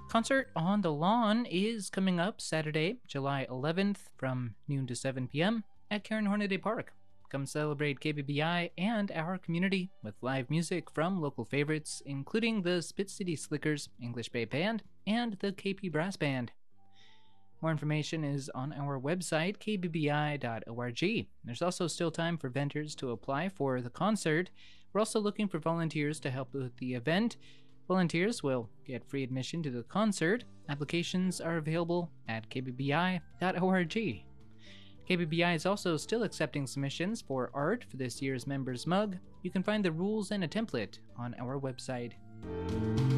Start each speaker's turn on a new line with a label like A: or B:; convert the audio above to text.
A: Concert on the Lawn is coming up Saturday, July 11th from noon to 7 p.m. at Karen Hornaday Park. Come celebrate KBBI and our community with live music from local favorites, including the Spit City Slickers English Bay Band and the KP Brass Band. More information is on our website, kbbi.org. There's also still time for vendors to apply for the concert. We're also looking for volunteers to help with the event. Volunteers will get free admission to the concert. Applications are available at kbbi.org. KBBI is also still accepting submissions for art for this year's Members Mug. You can find the rules and a template on our website.